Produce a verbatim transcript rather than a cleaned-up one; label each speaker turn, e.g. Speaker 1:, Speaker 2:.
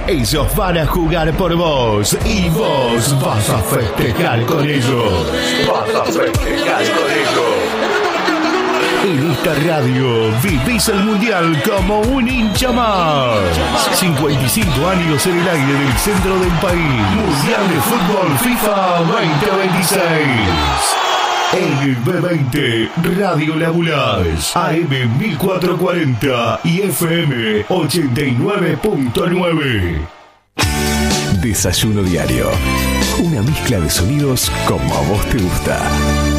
Speaker 1: Ellos van a jugar por vos y vos vas a festejar con ellos. Vas a festejar con ellos. En esta radio vivís el mundial como un hincha más. cincuenta y cinco años en el aire del centro del país. Mundial de Fútbol FIFA veinte veintiséis. En el B veinte, Radio Lagunas, A M mil cuatrocientos cuarenta y F M ochenta y nueve punto nueve. Desayuno diario. Una mezcla de sonidos como a vos te gusta.